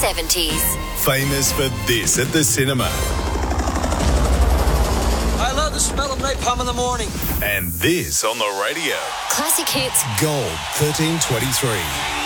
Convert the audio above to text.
70s. Famous for this at the cinema. I love the smell of napalm in the morning. And this on the radio. Classic hits. Gold 1323.